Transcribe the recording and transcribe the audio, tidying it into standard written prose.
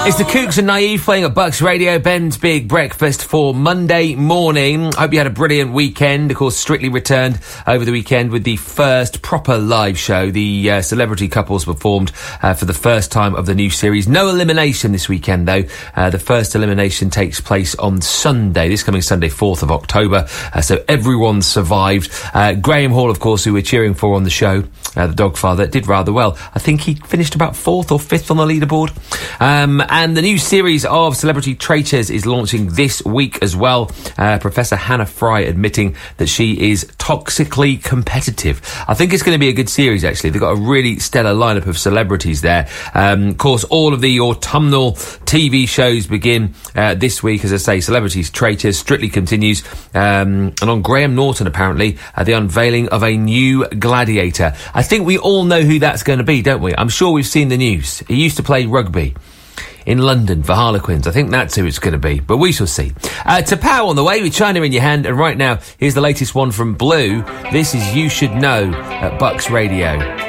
It's the Kooks and Naive playing at Bucks Radio, Ben's Big Breakfast for Monday morning. Hope you had a brilliant weekend. Of course, Strictly returned over the weekend with the first proper live show. The celebrity couples performed for the first time of the new series. No elimination this weekend, though. The first elimination takes place on Sunday, this coming Sunday, 4th of October. So everyone survived. Graham Hall, of course, who we're cheering for on the show, the Dogfather, did rather well. I think he finished about 4th or 5th on the leaderboard. And the new series of Celebrity Traitors is launching this week as well. Professor Hannah Fry admitting that she is toxically competitive. I think it's going to be a good series, actually. They've got a really stellar lineup of celebrities there. Of course, all of the autumnal TV shows begin this week. As I say, Celebrity Traitors, Strictly continues. And on Graham Norton, apparently, the unveiling of a new gladiator. I think we all know who that's going to be, don't we? I'm sure we've seen the news. He used to play rugby in London for Harlequins. I think that's who it's going to be, but we shall see. To Pow on the way with China in your hand, and right now, here's the latest one from Blue. This is You Should Know at Bucks Radio.